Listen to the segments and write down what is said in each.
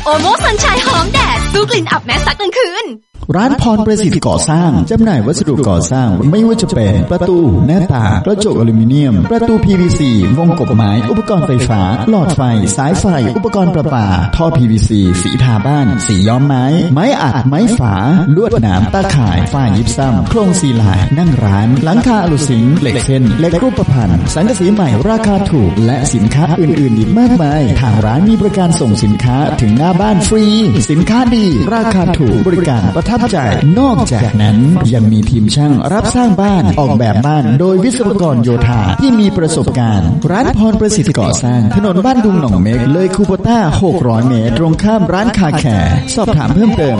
โอโมสัญชัยหอมแดดสู้กลิ่นอับแม้ซักกลางคืนร้านพรประสิทธิ์ก่อสร้างจำหน่ายวัสดุก่อสร้างไม่ว่าจะเป็นประตูหน้าต่างกระจกอลูมิเนียมประตู PVC วงกบไม้อุปกรณ์ไฟฟ้าหลอดไฟสายไฟอุปกรณ์ประปาท่อ PVC สีทาบ้านสีย้อมไม้ไม้อัดไม้ฝาลวดหนามตาข่ายฝ้ายิปซัมโครงซีลานั่งร้านหลังคาอลูซิงเหล็กเส้นเหล็กรูปพรรณสังกะสีใหม่ราคาถูกและสินค้าอื่นๆอีกมากมายทางร้านมีบริการส่งสินค้าถึงหน้าบ้านฟรีสินค้าดีราคาถูกบริการประทับใจนอกจากนั้นยังมีทีมช่างรับสร้างบ้านออกแบบบ้านโดยวิศวกรโยธาที่มีประสบการณ์ร้านพรประสิทธิ์ก่อสร้างถนนบ้านดุงหนองเม็กเลยคูโบต้า600เมตรตรงข้ามร้านคาแคร์สอบถามเพิ่มเติม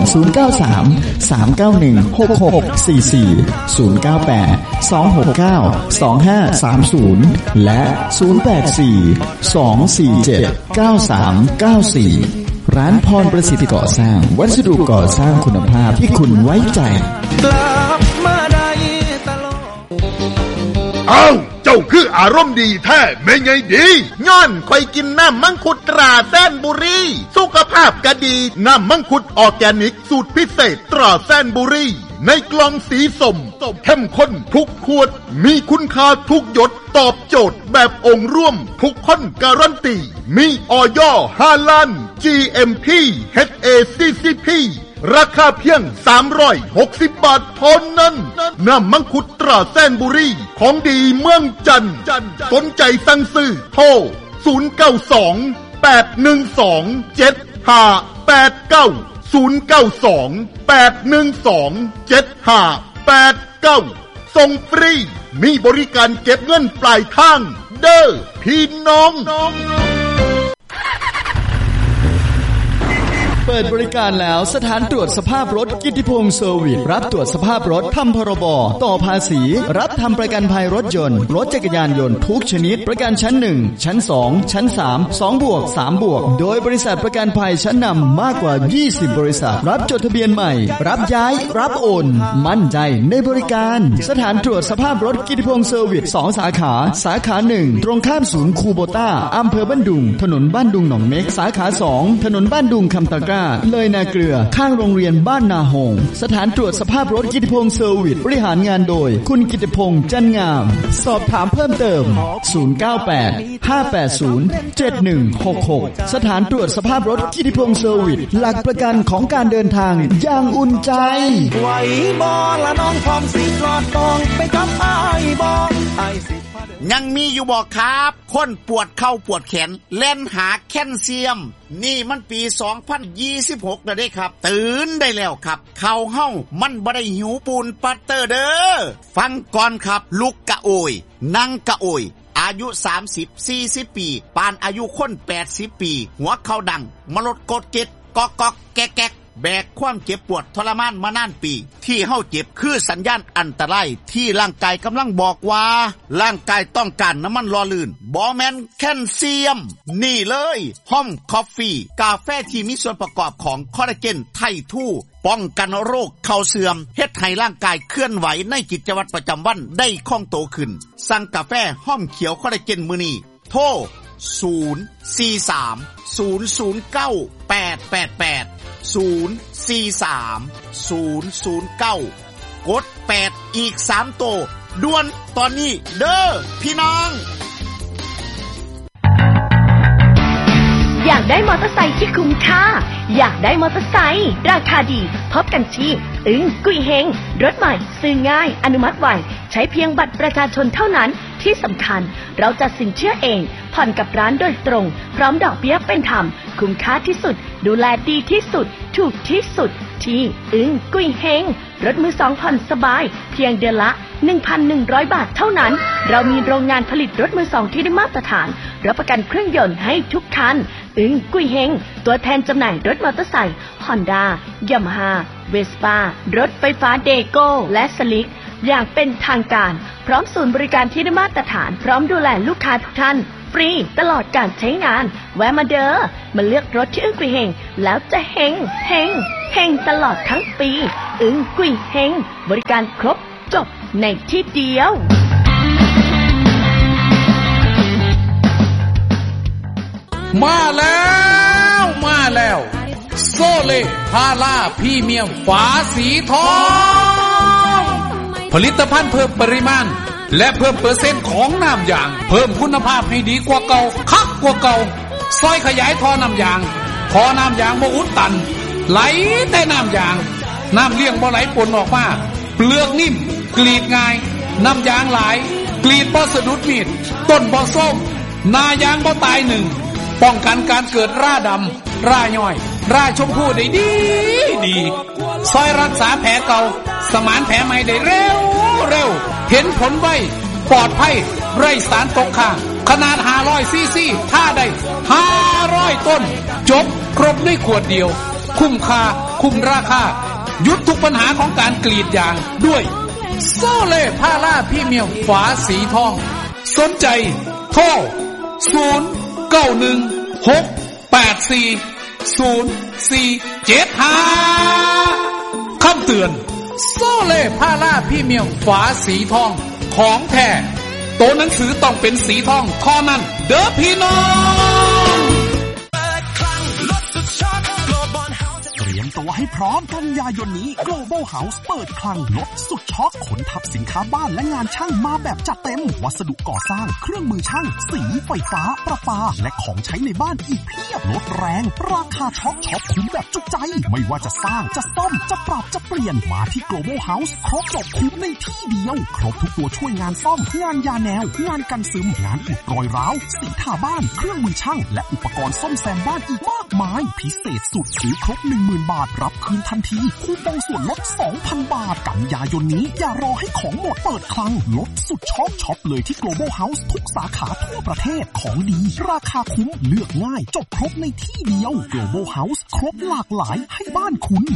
093-391-6644 098-269-2530 และ 084-247-9394ร้านพรประสิทธิ์ก่อสร้างวัสดุก่อสร้างคุณภาพที่คุณไว้ใจกลับมาได้ตลอดอ้าวเจ้าคืออารมณ์ดีแท้แม่ไงดีย้อนคอยกินน้ำมังคุดตราแสนบุรีสุขภาพก็ดีน้ำมังคุดออร์แกนิกสูตรพิเศษตราแสนบุรีในกล่องสีส้มเข้มข้นทุกขวดมีคุณค่าทุกหยดตอบโจทย์แบบองค์ร่วมทุกคนการันตีมีอย.5 ล้าน GMP HACCP ราคาเพียง360 บาทเท่านั้นน้ำมังคุดตราแสนบุรีของดีเมืองจันทร์สนใจสั่งซื้อโทร092-812-7589 ส่งฟรีมีบริการเก็บเงินปลายทางเด้อพี่น้องเปิดบริการแล้วสถานตรวจสภาพรถกิตติพงษ์เซอร์วิสรับตรวจสภาพรถทำพรบต่อภาษีรับทำประกันภัยรถยนต์รถจักรยานยนต์ทุกชนิดประกันชั้น1ชั้น2ชั้น3 2+, 3+, โดยบริษัทประกันภัยชั้นนำมากกว่า20บริษัทรับจดทะเบียนใหม่รับย้ายรับโอนมั่นใจในบริการสถานตรวจสภาพรถกิตติพงษ์เซอร์วิส2สาขาสาขา1ตรงข้ามศูนย์คูโบต้าอำเภอบ้านดุงถนนบ้านดุงหนองเม็กสาขา2ถนนบ้านดุงคำตะกร้าเลยนาเกลือข้างโรงเรียนบ้านนาหงสถานตรวจสภาพรถกิตติพงษ์เซอร์วิสบริหารงานโดยคุณกิตติพงษ์จันงามสอบถามเพิ่มเติม098-580-7166สถานตรวจสภาพรถกิตติพงษ์เซอร์วิสหลักประกันของการเดินทางอย่างอุ่นใจไหวบ่ละน้องพร้อมสิกอดตองไปกับอ้ายบ่อ้ายสิยังมีอยู่บ่ครับคนปวดเข่าปวดแขนเล่นหาแคลเซียมนี่มันปี2026แล้วเด้ครับตื่นได้แล้วครับเข่าเฮามันบ่ได้หิวปูนปัตเตอร์เด้อฟังก่อนครับลุกกะโอยนั่งกะโอยอายุ30-40 ปีปานอายุคน80 ปีหัวเข่าดังมลดกดเก็ดกอกๆแกกแบกความเจ็บปวดทรมานมานานปีที่เฮาเจ็บคือสัญญาณอันตรายที่ร่างกายกำลังบอกว่าร่างกายต้องการน้ำมันหล่อลื่นบ่แม่นแคลเซียมนี่เลยห้อมคอฟฟี่กาแฟที่มีส่วนประกอบของคอลลาเจนไททูป้องกันโรคเข่าเสื่อมเฮ็ดให้ร่างกายเคลื่อนไหวในกิจวัตรประจำวันได้คล่องตัวขึ้นสั่งกาแฟห้อมเขียวคอลลาเจนมื้อนี้โทร043-009-888 043-009 กด 8 อีก 3 ตัวด่วนตอนนี้เด้อพี่น้องอยากได้มอเตอร์ไซค์ที่คุ้มค่าอยากได้มอเตอร์ไซค์ราคาดีพบกันที่กุยเฮงรถใหม่ซื้อง่ายอนุมัติไวใช้เพียงบัตรประชาชนเท่านั้นที่สำคัญเราจัดสินเชื่อเองผ่อนกับร้านโดยตรงพร้อมดอกเบี้ยเป็นธรรมคุ้มค่าที่สุดดูแลดีที่สุดถูกที่สุดที่กุยเฮงรถมือสองผ่อนสบายเพียงเดือนละ 1,100 บาทเท่านั้นเรามีโรงงานผลิตรถมือสองที่ได้มาตรฐานรับประกันเครื่องยนต์ให้ทุกคันกุยเฮงตัวแทนจำหน่ายรถมอเตอร์ไซค์ Honda Yamaha Vespa รถไฟฟ้าเดโก้และสลิกอย่างเป็นทางการพร้อมศูนย์บริการที่ได้มาตรฐานพร้อมดูแลลูกค้าทุกท่านฟรีตลอดการใช้งานแวะมาเด้อมาเลือกรถที่กุยเฮงแล้วจะเฮงเฮงเฮงตลอดทั้งปีกุยเฮงบริการครบจบในที่เดียวมาแล้วโซเล่พาราพรีเมียมฝาสีทองผลิตภัณฑ์เพิ่มปริมาณและเพิ่มเปอร์เซ็นต์ของน้ำยางเพิ่มคุณภาพให้ดีกว่าเก่าคักกว่าเก่าซอยขยายท่อน้ำยางท่อน้ำยางบ่อุดตันไหลแต่น้ำยางน้ำเลี้ยงบ่ไหลปนออกมาเปลือกนิ่มกรีดง่ายน้ำยางหลายกรีดบ่สะดุดมีดต้นบ่ส้มนายางบ่ตายหนึ่งป้องกันการเกิดราดำราย่อยราชมพูได้ดีซอยรักษาแผลเก่าสมานแผลใหม่ได้เร็วเห็นผลไวปลอดภัยไร้สารตกค้างขนาด500ซีซีถ้าได้500ต้นจบครบในขวดเดียวคุ้มค่าคุ้มราคาหยุดทุกปัญหาของการกรีดยางด้วยโซเล่พาราพรีเมียมฝาสีทองสนใจโทร0916840475คำเตือนโซเล่พาราพรีเมียมฝาสีทองของแท้ตัวหนังสือต้องเป็นสีทองเท่านั้นเด้อพี่น้องเตรียมตัวให้พร้อมกันยายนนี้ Global House เปิดคลังลดสุดช็อคขนทับสินค้าบ้านและงานช่างมาแบบจัดเต็มวัสดุก่อสร้างเครื่องมือช่างสีไฟฟ้าประปาและของใช้ในบ้านอีกเพียบลดแรงราคาช็อปคุ้มแบบจุใจไม่ว่าจะสร้างจะซ่อมจะปรับจะเปลี่ยนมาที่ Global House ครบจบคุ้มในที่เดียวครบทุกตัวช่วยงานซ่อมงานยาแนวงานกันซึมงานอุดรอยร้าวสีทาบ้านเครื่องมือช่างและอุปกรณ์ซ่อมแซมบ้านอีกมากมายพิเศษสุดซื้อครบ 10,000 บาทรับคืนทันทีคูปองส่วนลด 2,000 บาทกันยายนนี้อย่ารอให้ของหมดเปิดคลังลดสุดช็อปเลยที่ Global House ทุกสาขาทั่วประเทศของดีราคาคุ้มเลือกง่ายจบครบในที่เดียว Global House ครบหลากหลายให้บ้านคุณ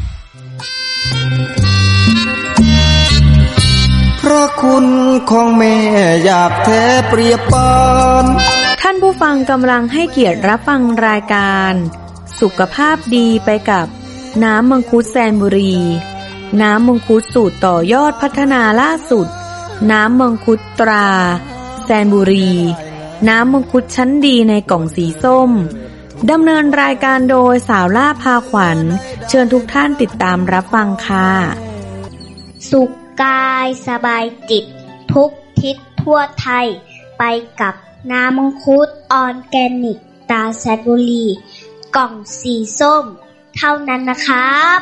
เพราะคุณของแม่อยากแท้เปรียบปานท่านผู้ฟังกำลังให้เกียรติรับฟังรายการสุขภาพดีไปกับน้ำมังคุดแซนบุรีน้ำมังคุดสูตรต่อยอดพัฒนาล่าสุดน้ำมังคุดตราแซนบุรีน้ำมังคุดชั้นดีในกล่องสีส้มดำเนินรายการโดยสาวล่าพาขวัญเชิญทุกท่านติดตามรับฟังค่ะสุขกายสบายจิตทุกทิศทั่วไทยไปกับน้ำมังคุดออร์แกนิกตราแซนบุรีกล่องสีส้มเท่านั้นนะครับ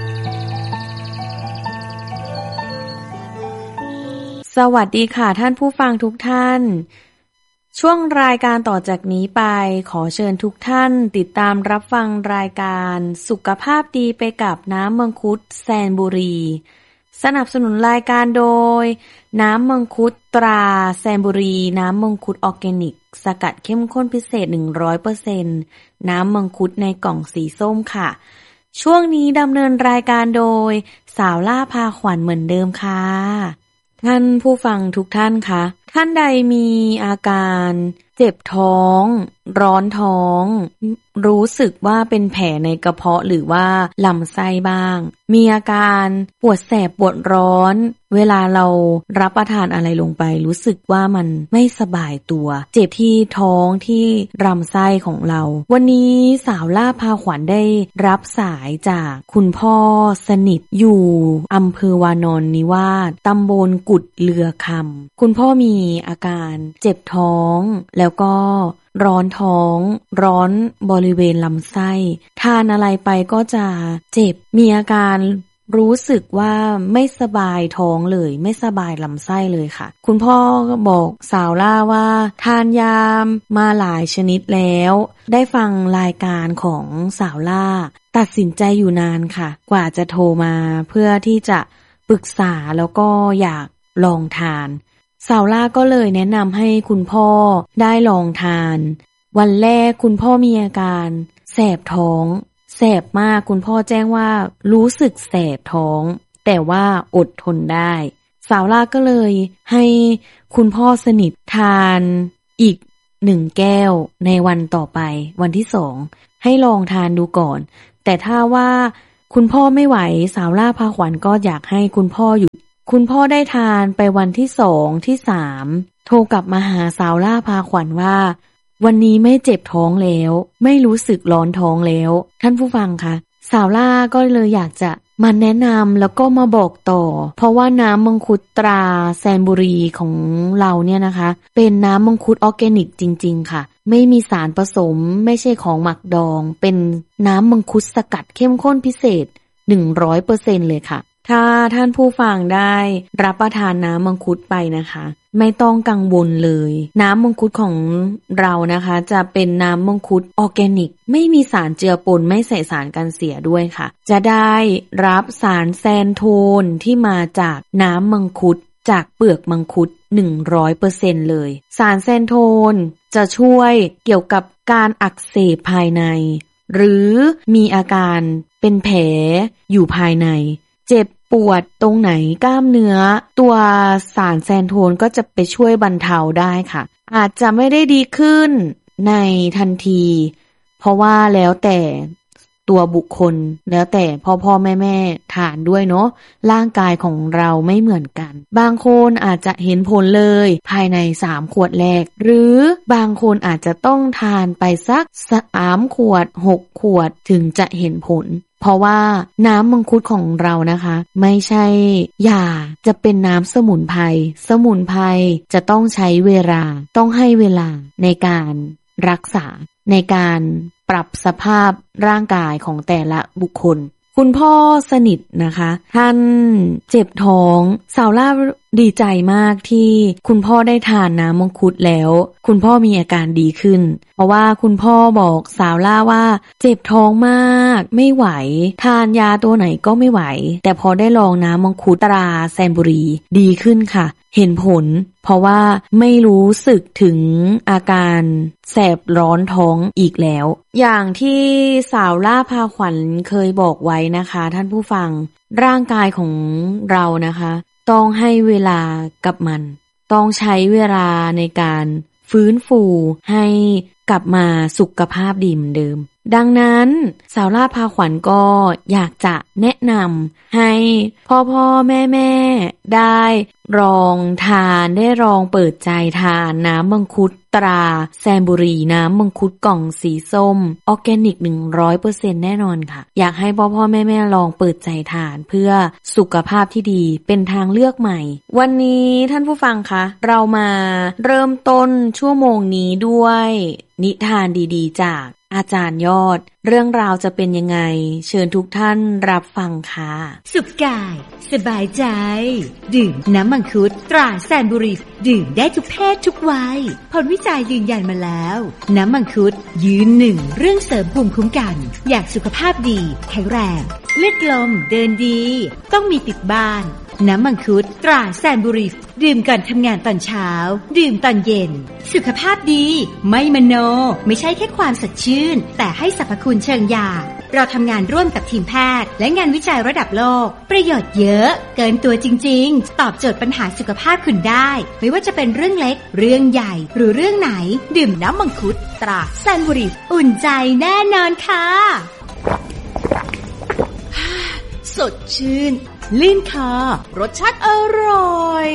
สวัสดีค่ะท่านผู้ฟังทุกท่านช่วงรายการต่อจากนี้ไปขอเชิญทุกท่านติดตามรับฟังรายการสุขภาพดีไปกับน้ำมังคุดแซนบุรีสนับสนุนรายการโดยน้ำมังคุดตราแซนบุรีน้ำมังคุดออร์แกนิกสกัดเข้มข้นพิเศษ 100% น้ำมังคุดในกล่องสีส้มค่ะช่วงนี้ดำเนินรายการโดยสาวล่าพาขวัญเหมือนเดิมค่ะท่านผู้ฟังทุกท่านคะท่านใดมีอาการเจ็บท้องร้อนท้องรู้สึกว่าเป็นแผลในกระเพาะหรือว่าลำไส้บ้างมีอาการปวดแสบปวดร้อนเวลาเรารับประทานอะไรลงไปรู้สึกว่ามันไม่สบายตัวเจ็บที่ท้องที่ลำไส้ของเราวันนี้สาวล่าพาขวัญได้รับสายจากคุณพ่อสนิทอยู่อำเภอวานอนนิวาสตำบลกุดเรือคำคุณพ่อมีอาการเจ็บท้องแล้วก็ร้อนท้องร้อนบริเวณลำไส้ทานอะไรไปก็จะเจ็บมีอาการรู้สึกว่าไม่สบายท้องเลยไม่สบายลำไส้เลยค่ะคุณพ่อก็บอกสาวล่าว่าทานยามาหลายชนิดแล้วได้ฟังรายการของสาวล่าตัดสินใจอยู่นานค่ะกว่าจะโทรมาเพื่อที่จะปรึกษาแล้วก็อยากลองทานสาวล่าก็เลยแนะนำให้คุณพ่อได้ลองทานวันแรกคุณพ่อมีอาการแสบท้องแสบมากคุณพ่อแจ้งว่ารู้สึกแสบท้องแต่ว่าอดทนได้สาวล่าก็เลยให้คุณพ่อสนิททานอีก1แก้วในวันต่อไปวันที่2ให้ลองทานดูก่อนแต่ถ้าว่าคุณพ่อไม่ไหวสาวล่าพาขวัญก็อยากให้คุณพ่อหยุดคุณพ่อได้ทานไปวันที่2ที่3โทรกลับมาหาสาวล่าพาขวัญว่าวันนี้ไม่เจ็บท้องแล้วไม่รู้สึกร้อนท้องแล้วท่านผู้ฟังคะสาวล่าก็เลยอยากจะมาแนะนำแล้วก็มาบอกต่อเพราะว่าน้ำมังคุดตราแซนบุรีของเราเนี่ยนะคะเป็นน้ำมังคุดออร์แกนิกจริงๆค่ะไม่มีสารผสมไม่ใช่ของหมักดองเป็นน้ำมังคุดสกัดเข้มข้นพิเศษ 100% เลยค่ะถ้าท่านผู้ฟังได้รับประทานน้ำมังคุดไปนะคะไม่ต้องกังวลเลยน้ำมังคุดของเรานะคะจะเป็นน้ำมังคุดออร์แกนิกไม่มีสารเจือปนไม่ใส่สารกันเสียด้วยค่ะจะได้รับสารแซนโทนที่มาจากน้ำมังคุดจากเปลือกมังคุด 100% เลยสารแซนโทนจะช่วยเกี่ยวกับการอักเสบภายในหรือมีอาการเป็นแผลอยู่ภายในเจ็บปวดตรงไหนกล้ามเนื้อตัวสารแซนโทนก็จะไปช่วยบรรเทาได้ค่ะอาจจะไม่ได้ดีขึ้นในทันทีเพราะว่าแล้วแต่ตัวบุคคลแล้วแต่พ่อแม่ทานด้วยเนาะร่างกายของเราไม่เหมือนกันบางคนอาจจะเห็นผลเลยภายใน3ขวดแรกหรือบางคนอาจจะต้องทานไปสัก3ขวด6ขวดถึงจะเห็นผลเพราะว่าน้ำมังคุดของเรานะคะไม่ใช่ยาจะเป็นน้ำสมุนไพรจะต้องใช้เวลาต้องให้เวลาในการรักษาในการปรับสภาพร่างกายของแต่ละบุคคลคุณพ่อสนิทนะคะท่านเจ็บท้องสาวล่าดีใจมากที่คุณพ่อได้ทานน้ำมังคุดแล้วคุณพ่อมีอาการดีขึ้นเพราะว่าคุณพ่อบอกสาวล่าว่าเจ็บท้องมากไม่ไหวทานยาตัวไหนก็ไม่ไหวแต่พอได้ลองน้ำมังคุดตราแซนบุรีดีขึ้นค่ะเห็นผลเพราะว่าไม่รู้สึกถึงอาการแสบร้อนท้องอีกแล้วอย่างที่สาวล่าพาขวัญเคยบอกไว้นะคะท่านผู้ฟังร่างกายของเรานะคะต้องให้เวลากับมันต้องใช้เวลาในการฟื้นฟูให้กลับมาสุขภาพดีเหมือนเดิมดังนั้นสาวล่าพาขวัญก็อยากจะแนะนำให้พ่อแม่ได้ลองทานได้ลองเปิดใจทานน้ำมังคุดตราแซนบุรีน้ำมังคุดกล่องสีส้มออร์แกนิก 100% แน่นอนค่ะอยากให้พ่อแม่ลองเปิดใจทานเพื่อสุขภาพที่ดีเป็นทางเลือกใหม่วันนี้ท่านผู้ฟังคะเรามาเริ่มต้นชั่วโมงนี้ด้วยนิทานดีๆจากอาจารย์ยอดเรื่องราวจะเป็นยังไงเชิญทุกท่านรับฟังค่ะสุขกายสบายใจดื่มน้ำมังคุดตราแซนบุรีดื่มได้ทุกเพศทุกวัยผลวิจัยยืนยันมาแล้วน้ำมังคุดยืนหนึ่งเรื่องเสริมภูมิคุ้มกันอยากสุขภาพดีแข็งแรงเลือดลมเดินดีต้องมีติดบ้านน้ำมังคุดตราแซนบุรีดื่มก่อนทำงานตอนเช้าดื่มตอนเย็นสุขภาพดีไม่มโนไม่ใช่แค่ความสดชื่นแต่ให้สรรพคุณเชิงยาเราทำงานร่วมกับทีมแพทย์และงานวิจัยระดับโลกประโยชน์เยอะเกินตัวจริงๆตอบโจทย์ปัญหาสุขภาพคุณได้ไม่ว่าจะเป็นเรื่องเล็กเรื่องใหญ่หรือเรื่องไหนดื่มน้ำมังคุดตราแซนบุรีอุ่นใจแน่นอนค่ะสดชื่นลื่นคอรสชาติอร่อย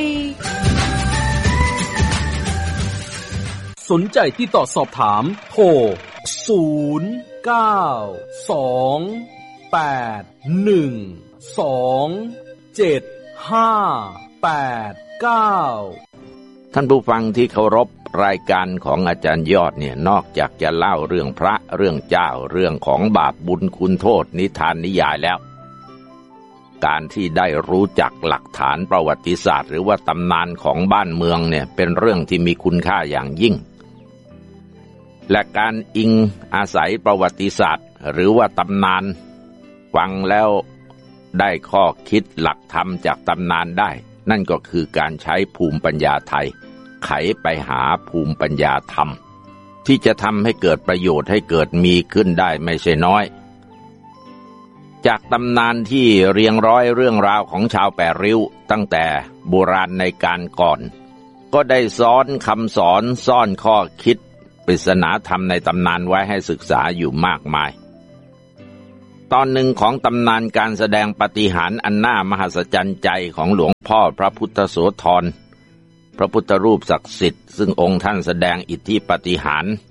สนใจที่ต่อสอบถามโทรท่านผู้ฟังที่เคารพรายการของอาจารย์ยอดเนี่ยนอกจากจะเล่าเรื่องพระเรื่องเจ้าเรื่องของบาปบุญคุณโทษนิทานนิยายแล้วการที่ได้รู้จักหลักฐานประวัติศาสตร์หรือว่าตำนานของบ้านเมืองเนี่ยเป็นเรื่องที่มีคุณค่าอย่างยิ่งและการอิงอาศัยประวัติศาสตร์หรือว่าตำนานฟังแล้วได้ข้อคิดหลักธรรมจากตำนานได้นั่นก็คือการใช้ภูมิปัญญาไทยไขไปหาภูมิปัญญาธรรมที่จะทำให้เกิดประโยชน์ให้เกิดมีขึ้นได้ไม่ใช่น้อยจากตำนานที่เรียงร้อยเรื่องราวของชาวแปดริ้วตั้งแต่โบราณในการก่อนก็ได้ซ้อนคำสอนซ่อนข้อคิดปริศนาธรรมในตำนานไว้ให้ศึกษาอยู่มากมายตอนหนึ่งของตำนานการแสดงปาฏิหาริย์อันน่ามหัศจรรย์ใจของหลวงพ่อพระพุทธโสธรพระพุทธรูปศักดิ์สิทธิ์ซึ่งองค์ท่านแสดงอิทธิปาฏิหาริย์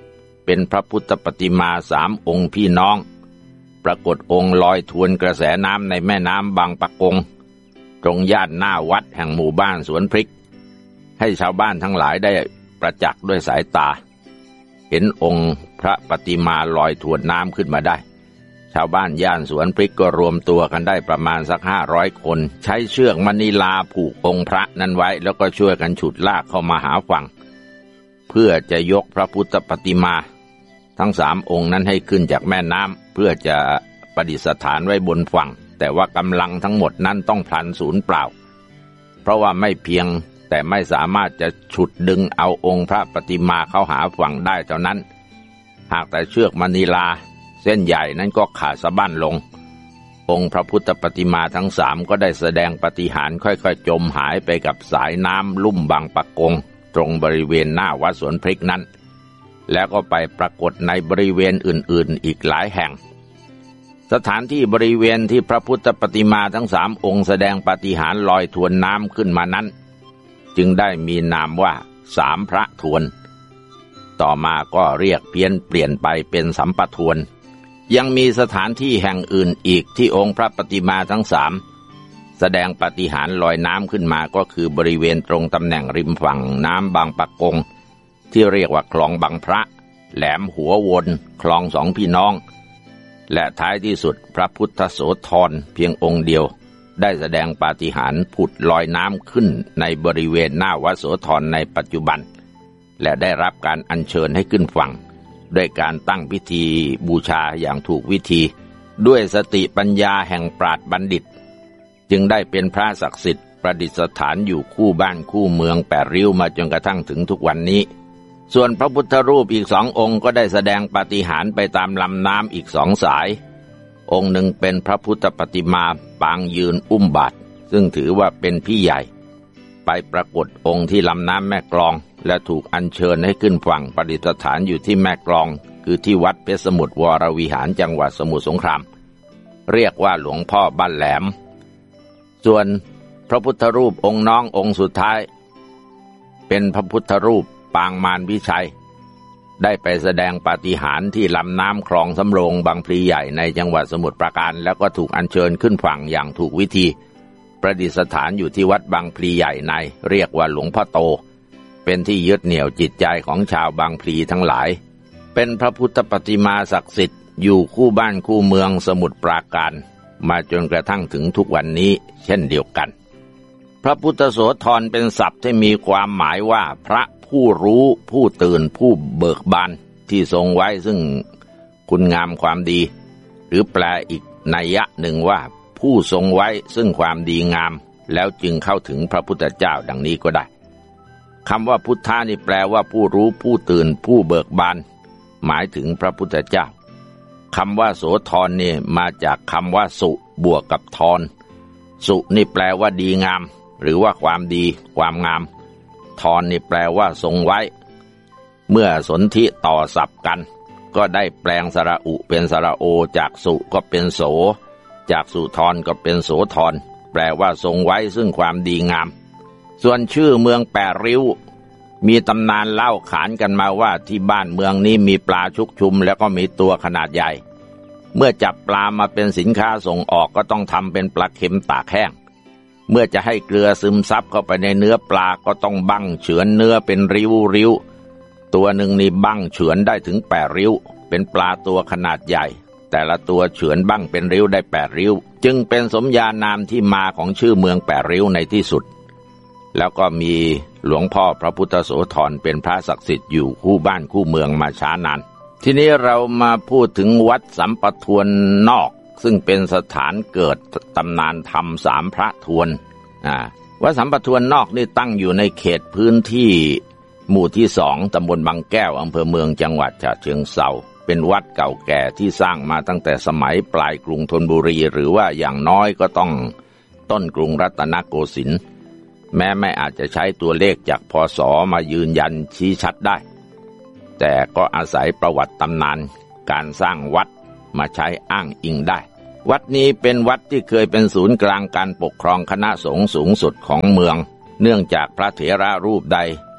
เป็นพระพุทธปฏิมา3 องค์พี่น้องปรากฏองค์ลอยทวนกระแสน้ำในแม่น้ำบางปะกงตรงย่านหน้าวัดแห่งหมู่บ้านสวนพริกให้ชาวบ้านทั้งหลายได้ประจักษ์ด้วยสายตาเห็นองค์พระปฏิมาลอยทวนน้ำขึ้นมาได้ชาวบ้านย่านสวนพริกก็รวมตัวกันได้ประมาณสัก500 คนใช้เชือกมณีลาผูกองค์พระนั้นไว้แล้วก็ช่วยกันฉุดลากเข้ามาหาฝั่งเพื่อจะยกพระพุทธปฏิมาทั้ง3 องค์นั้นให้ขึ้นจากแม่น้ำเพื่อจะประดิษฐานไว้บนฝั่งแต่ว่ากำลังทั้งหมดนั้นต้องพลันสูญเปล่าเพราะว่าไม่เพียงแต่ไม่สามารถจะฉุดดึงเอาองค์พระปฏิมาเข้าหาฝั่งได้เท่านั้นหากแต่เชือกมณีลาเส้นใหญ่นั้นก็ขาดสะบั้นลงองค์พระพุทธปฏิมาทั้ง3ก็ได้แสดงปาฏิหาริย์ค่อยๆจมหายไปกับสายน้ำลุ่มบางปะกงตรงบริเวณหน้าวัดสวนพริกนั้นแล้วก็ไปปรากฏในบริเวณอื่นๆอีกหลายแห่งสถานที่บริเวณที่พระพุทธปฏิมาทั้ง3 องค์แสดงปาฏิหาริย์ลอยทวนน้ำขึ้นมานั้นจึงได้มีนามว่า3 พระทวนต่อมาก็เรียกเปลี่ยนไปเป็นสัมปทวนยังมีสถานที่แห่งอื่นอีกที่องค์พระปฏิมาทั้ง3แสดงปาฏิหาริย์ลอยน้ำขึ้นมาก็คือบริเวณตรงตำแหน่งริมฝั่งน้ำบางปะกงที่เรียกว่าคลองบางพระแหลมหัววนคลอง2 พี่น้องและท้ายที่สุดพระพุทธโสธรเพียงองค์เดียวได้แสดงปาฏิหาริย์ผุดลอยน้ำขึ้นในบริเวณหน้าวัดโสธรในปัจจุบันและได้รับการอัญเชิญให้ขึ้นฝั่งด้วยการตั้งพิธีบูชาอย่างถูกวิธีด้วยสติปัญญาแห่งปราชญ์บัณฑิตจึงได้เป็นพระศักดิ์สิทธิ์ประดิษฐานอยู่คู่บ้านคู่เมือง8 ริ้วมาจนกระทั่งถึงทุกวันนี้ส่วนพระพุทธรูปอีก2 องค์ก็ได้แสดงปาฏิหาริย์ไปตามลำน้ำอีก2 สายองค์หนึ่งเป็นพระพุทธปฏิมาปางยืนอุ้มบาตรซึ่งถือว่าเป็นพี่ใหญ่ไปปรากฏองค์ที่ลำน้ำแม่กลองและถูกอัญเชิญให้ขึ้นฝั่งประดิษฐานอยู่ที่แม่กลองคือที่วัดเพชรสมุทรวรวิหารจังหวัดสมุทรสงครามเรียกว่าหลวงพ่อบ้านแหลมส่วนพระพุทธรูปองค์น้ององค์สุดท้ายเป็นพระพุทธรูปปางมารวิชัยได้ไปแสดงปาฏิหาริย์ที่ลำน้ำคลองสำโรงบางพลีใหญ่ในจังหวัดสมุทรปราการแล้วก็ถูกอัญเชิญขึ้นฝั่งอย่างถูกวิธีประดิษฐานอยู่ที่วัดบางพลีใหญ่ในเรียกว่าหลวงพ่อโตเป็นที่ยึดเหนี่ยวจิตใจของชาวบางพลีทั้งหลายเป็นพระพุทธปฏิมาศักดิ์สิทธิ์อยู่คู่บ้านคู่เมืองสมุทรปราการมาจนกระทั่งถึงทุกวันนี้เช่นเดียวกันพระพุทธโสธรเป็นศัพท์ที่มีความหมายว่าพระผู้รู้ผู้ตื่นผู้เบิกบานที่ทรงไว้ซึ่งคุณงามความดีหรือแปลอีกนัยยะหนึ่งว่าผู้ทรงไว้ซึ่งความดีงามแล้วจึงเข้าถึงพระพุทธเจ้าดังนี้ก็ได้คำว่าพุทธานี่แปลว่าผู้รู้ผู้ตื่นผู้เบิกบานหมายถึงพระพุทธเจ้าคำว่าโสธรนี่มาจากคำว่าสุบวกกับธรสุนี่แปลว่าดีงามหรือว่าความดีความงามธรนี่แปลว่าทรงไว้เมื่อสนธิต่อศัพท์กันก็ได้แปลงสระอุเป็นสระโอจากสุก็เป็นโสจากสุธรก็เป็นโสธรแปลว่าทรงไว้ซึ่งความดีงามส่วนชื่อเมือง8 ริ้วมีตำนานเล่าขานกันมาว่าที่บ้านเมืองนี้มีปลาชุกชุมแล้วก็มีตัวขนาดใหญ่เมื่อจับปลามาเป็นสินค้าส่งออกก็ต้องทำเป็นปลาเค็มตากแห้งเมื่อจะให้เกลือซึมซับเข้าไปในเนื้อปลาก็ต้องบั้งเฉือนเนื้อเป็นริ้วตัวหนึ่งนี่บั้งเฉือนได้ถึง8 ริ้วเป็นปลาตัวขนาดใหญ่แต่ละตัวเฉือนบั้งเป็นริ้วได้8 ริ้วจึงเป็นสมญานามที่มาของชื่อเมือง8 ริ้วในที่สุดแล้วก็มีหลวงพ่อพระพุทธโสธรเป็นพระศักดิ์สิทธิ์อยู่คู่บ้านคู่เมืองมาช้านานทีนี้เรามาพูดถึงวัดสัมปทวนนอกซึ่งเป็นสถานเกิดตำนานธรรม3 พระทวนวัดสัมปทวนนอกนี่ตั้งอยู่ในเขตพื้นที่หมู่ที่2ตำบลบางแก้วอำเภอเมืองจังหวัดฉะเชิงเทราเป็นวัดเก่าแก่ที่สร้างมาตั้งแต่สมัยปลายกรุงธนบุรีหรือว่าอย่างน้อยก็ต้องต้นกรุงรัตนโกสินทร์แม้ไม่อาจจะใช้ตัวเลขจากพ.ศ.มายืนยันชี้ชัดได้แต่ก็อาศัยประวัติตำนานการสร้างวัดมาใช้อ้างอิงได้วัดนี้เป็นวัดที่เคยเป็นศูนย์กลางการปกครองคณะสงฆ์สูงสุดของเมืองเนื่องจากพระเถระรูปใด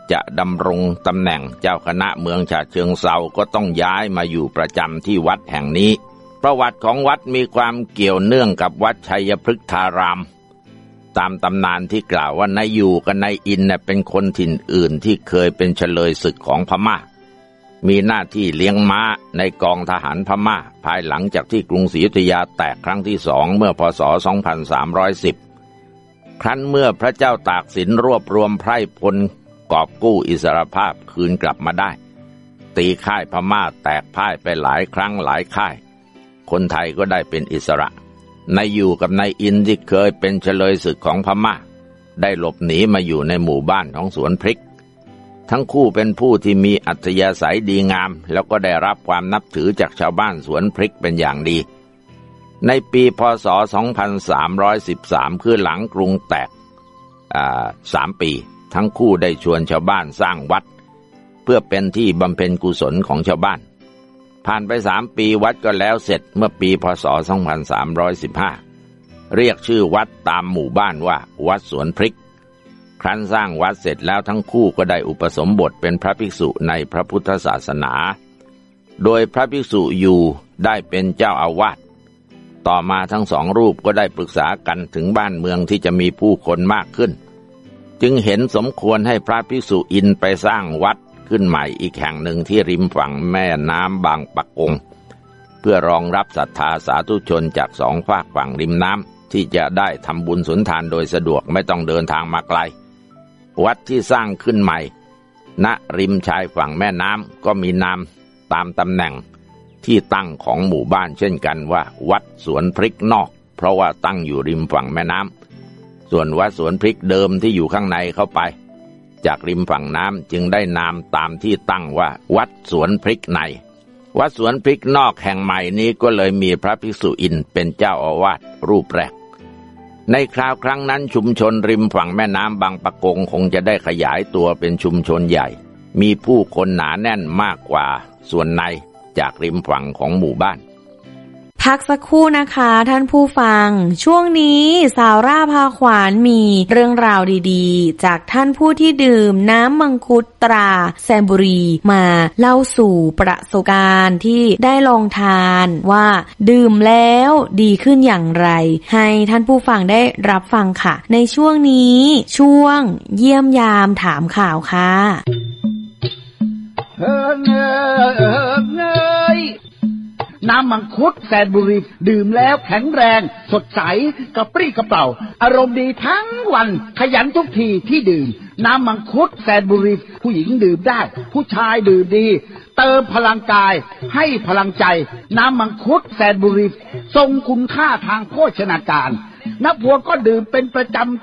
จะดำรงตำแหน่งเจ้าคณะเมืองฉะเชิงเทราก็ต้องย้ายมาอยู่ประจำที่วัดแห่งนี้ประวัติของวัดมีความเกี่ยวเนื่องกับวัดชัยพฤกษารามตามตำนานที่กล่าวว่านายอยู่กับนายอินเป็นคนถิ่นอื่นที่เคยเป็นเฉลยศึกของพม่ามีหน้าที่เลี้ยงม้าในกองทหารพม่าภายหลังจากที่กรุงศรีอยุธยาแตกครั้งที่2เมื่อพ.ศ. 2310ครั้นเมื่อพระเจ้าตากสินรวบรวมไพร่พลกอบกู้อิสรภาพคืนกลับมาได้ตีค่ายพม่าแตกพ่ายไปหลายครั้งหลายค่ายคนไทยก็ได้เป็นอิสระนายอยู่กับนายอินที่เคยเป็นเฉลยศึกของพม่าได้หลบหนีมาอยู่ในหมู่บ้านของสวนพริกทั้งคู่เป็นผู้ที่มีอัธยาศัยดีงามแล้วก็ได้รับความนับถือจากชาวบ้านสวนพริกเป็นอย่างดีในปีพ.ศ. 2313คือหลังกรุงแตก3 ปีทั้งคู่ได้ชวนชาวบ้านสร้างวัดเพื่อเป็นที่บำเพ็ญกุศลของชาวบ้านผ่านไป3 ปีวัดก็แล้วเสร็จเมื่อปีพ.ศ. 2315เรียกชื่อวัดตามหมู่บ้านว่าวัดสวนพริกครั้นสร้างวัดเสร็จแล้วทั้งคู่ก็ได้อุปสมบทเป็นพระภิกษุในพระพุทธศาสนาโดยพระภิกษุอยู่ได้เป็นเจ้าอาวาสต่อมาทั้ง2 รูปก็ได้ปรึกษากันถึงบ้านเมืองที่จะมีผู้คนมากขึ้นจึงเห็นสมควรให้พระภิกษุอินไปสร้างวัดขึ้นใหม่อีกแห่งหนึ่งที่ริมฝั่งแม่น้ำบางปะกงเพื่อรองรับศรัทธาสาธุชนจาก2 ฝากฝั่งริมน้ำที่จะได้ทำบุญสุนทานโดยสะดวกไม่ต้องเดินทางมาไกลวัดที่สร้างขึ้นใหม่ณริมชายฝั่งแม่น้ำก็มีนามตามตำแหน่งที่ตั้งของหมู่บ้านเช่นกันว่าวัดสวนพริกนอกเพราะว่าตั้งอยู่ริมฝั่งแม่น้ำส่วนวัดสวนพริกเดิมที่อยู่ข้างในเข้าไปจากริมฝั่งน้ำจึงได้นามตามที่ตั้งว่าวัดสวนพริกในวัดสวนพริกนอกแห่งใหม่นี้ก็เลยมีพระภิกษุอินเป็นเจ้าอาวาสรูปแรกในคราวครั้งนั้นชุมชนริมฝั่งแม่น้ำบางปะกงคงจะได้ขยายตัวเป็นชุมชนใหญ่มีผู้คนหนาแน่นมากกว่าส่วนในจากริมฝั่งของหมู่บ้านพักสักครู่นะคะท่านผู้ฟังช่วงนี้สาวร่าพาขวานมีเรื่องราวดีๆจากท่านผู้ที่ดื่มน้ำมังคุดตราแซมบุรีมาเล่าสู่ประสบการณ์ที่ได้ลองทานว่าดื่มแล้วดีขึ้นอย่างไรให้ท่านผู้ฟังได้รับฟังค่ะในช่วงนี้ช่วงเยี่ยมยามถามข่าวค่ะน้ำมังคุดแซนบุรีดื่มแล้วแข็งแรงสดใสกระปรี้กระเปร่าอารมณ์ดีทั้งวันขยันทุกทีที่ดื่มน้ำมังคุดแซนบุรีผู้หญิงดื่มได้ผู้ชายดื่มดีเติมพลังกายให้พลังใจน้ำมังคุดแซนบุรีทรงคุณค่าทางโภชนาการนักบัวก็ดื่มเป็นประจำ